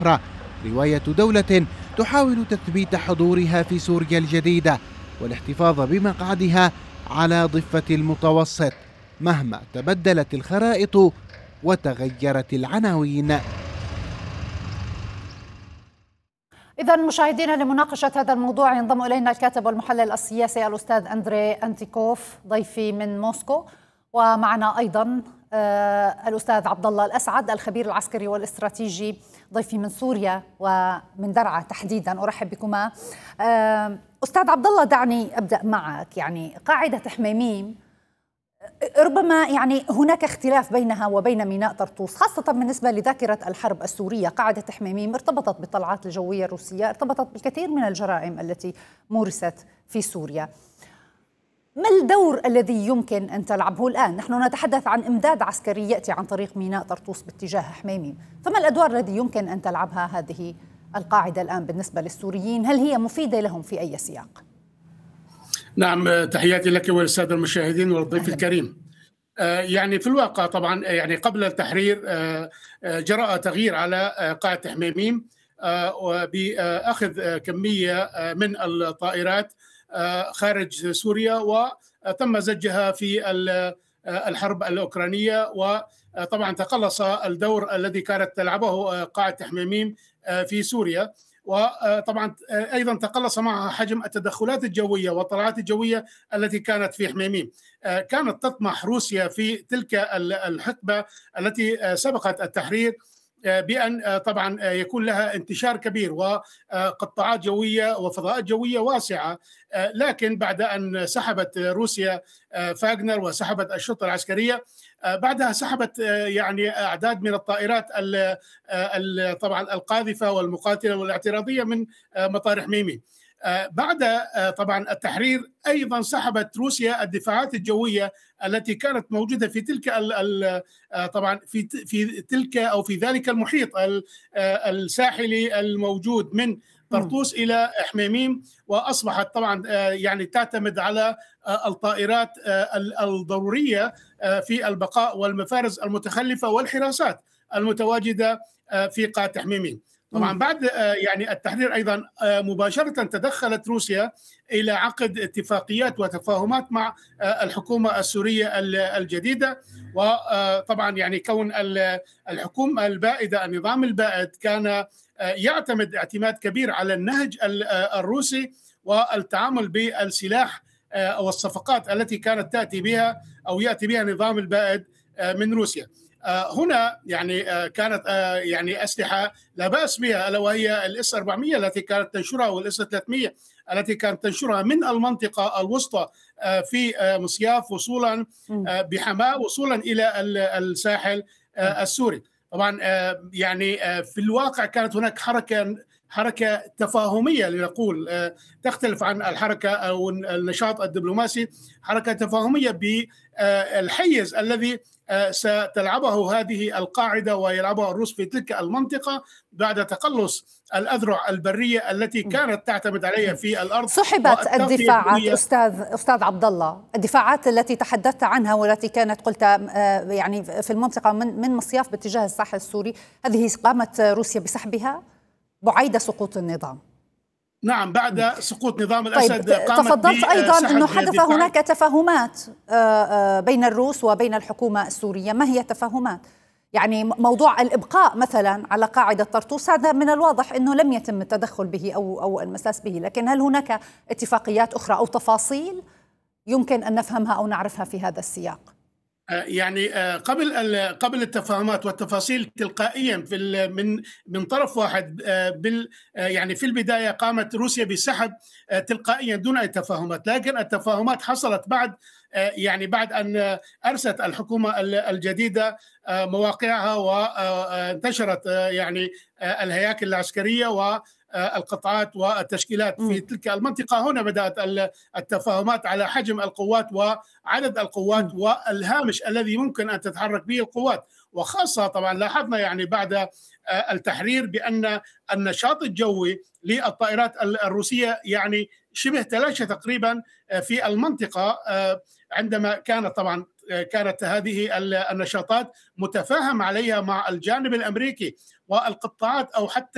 رواية دولة تحاول تثبيت حضورها في سوريا الجديدة والاحتفاظ بمقعدها على ضفة المتوسط مهما تبدلت الخرائط وتغيرت العناوين. إذا مشاهدينا، لمناقشة هذا الموضوع ينضم إلينا الكاتب والمحلل السياسي الأستاذ أندري أنتيكوف ضيفي من موسكو، ومعنا أيضا الأستاذ عبد الله الأسعد الخبير العسكري والاستراتيجي ضيفي من سوريا ومن درعا تحديدا. أرحب بكما. أستاذ عبد الله، دعني أبدأ معك. يعني قاعدة حميميم ربما يعني هناك اختلاف بينها وبين ميناء طرطوس، خاصة بالنسبة لذاكرة الحرب السورية. قاعدة حميميم ارتبطت بالطلعات الجوية الروسية، ارتبطت بالكثير من الجرائم التي مورست في سوريا. ما الدور الذي يمكن أن تلعبه الآن؟ نحن نتحدث عن إمداد عسكري يأتي عن طريق ميناء طرطوس باتجاه حميميم، فما الأدوار التي يمكن أن تلعبها هذه القاعدة الآن بالنسبة للسوريين؟ هل هي مفيدة لهم في أي سياق؟ نعم، تحياتي لك وللسادة المشاهدين والضيف الكريم. يعني في الواقع طبعا يعني قبل التحرير جرى تغيير على قاعدة حميميم بأخذ كمية من الطائرات خارج سوريا، وتم زجها في الحرب الأوكرانية. وطبعا تقلص الدور الذي كانت تلعبه قاعدة حميميم في سوريا، وطبعا ايضا تقلص معها حجم التدخلات الجويه والطلعات الجويه التي كانت في حميميم. كانت تطمح روسيا في تلك الحقبه التي سبقت التحرير بأن طبعا يكون لها انتشار كبير وقطاعات جوية وفضاءات جوية واسعة، لكن بعد أن سحبت روسيا فاغنر وسحبت الشرطة العسكرية، بعدها سحبت يعني أعداد من الطائرات طبعا القاذفة والمقاتلة والاعتراضية من مطار حميميم. بعد طبعا التحرير أيضا سحبت روسيا الدفاعات الجوية التي كانت موجودة في تلك طبعا في تلك أو في ذلك المحيط الساحلي الموجود من طرطوس إلى حميميم، وأصبحت طبعا يعني تعتمد على الطائرات الضرورية في البقاء والمفارز المتخلفة والحراسات المتواجدة في قاعدة حميميم. طبعا بعد يعني التحرير ايضا مباشره تدخلت روسيا الى عقد اتفاقيات وتفاهمات مع الحكومه السوريه الجديده. وطبعا يعني كون الحكومه البائده، النظام البائد، كان يعتمد اعتماد كبير على النهج الروسي والتعامل بالسلاح والصفقات التي كانت تاتي بها او ياتي بها النظام البائد من روسيا. هنا يعني كانت يعني أسلحة لا بأس بها، ألا وهي الإس 400 التي كانت تنشرها والإس 300 التي كانت تنشرها من المنطقة الوسطى في مصياف وصولا بحماة وصولا إلى الساحل السوري. طبعا يعني في الواقع كانت هناك حركة تفاهمية لنقول، تختلف عن الحركة أو النشاط الدبلوماسي، حركة تفاهمية بالحيز الذي ستلعبه هذه القاعدة ويلعبها الروس في تلك المنطقة بعد تقلص الأذرع البرية التي كانت تعتمد عليها في الأرض. سحبت الدفاعات أستاذ عبد الله، الدفاعات التي تحدثت عنها والتي كانت قلت يعني في المنطقة من مصياف باتجاه الساحل السوري، هذه قامت روسيا بسحبها بعيد سقوط النظام. نعم، بعد سقوط نظام الأسد. طيب، تفضلت أيضا أنه حدث هناك تفاهمات بين الروس وبين الحكومة السورية. ما هي التفاهمات؟ يعني موضوع الإبقاء مثلا على قاعدة طرطوس، هذا من الواضح أنه لم يتم التدخل به أو المساس به، لكن هل هناك اتفاقيات أخرى أو تفاصيل يمكن أن نفهمها أو نعرفها في هذا السياق؟ يعني قبل التفاهمات والتفاصيل تلقائيا من طرف واحد، يعني في البدايه قامت روسيا بسحب تلقائيا دون اي تفاهمات، لكن التفاهمات حصلت بعد يعني بعد ان ارست الحكومه الجديده مواقعها وانتشرت يعني الهياكل العسكريه والقطاعات والتشكيلات في تلك المنطقة. هنا بدأت التفاهمات على حجم القوات وعدد القوات والهامش الذي ممكن أن تتحرك به القوات، وخاصة طبعا لاحظنا يعني بعد التحرير بأن النشاط الجوي للطائرات الروسية يعني شبه تلاشى تقريبا في المنطقة، عندما كانت هذه النشاطات متفاهم عليها مع الجانب الأمريكي والقطاعات أو حتى